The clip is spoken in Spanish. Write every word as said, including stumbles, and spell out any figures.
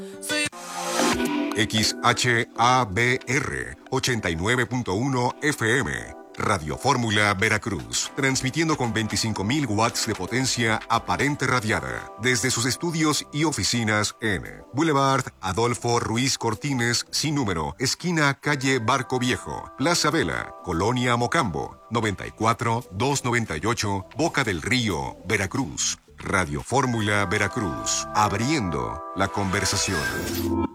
X H A B R ochenta y nueve punto uno F M, Radio Fórmula Veracruz, transmitiendo con veinticinco mil watts de potencia aparente radiada desde sus estudios y oficinas en Boulevard Adolfo Ruiz Cortines, sin número, esquina calle Barco Viejo, Plaza Vela, Colonia Mocambo, noventa y cuatro doscientos noventa y ocho, Boca del Río, Veracruz. Radio Fórmula Veracruz, abriendo la conversación.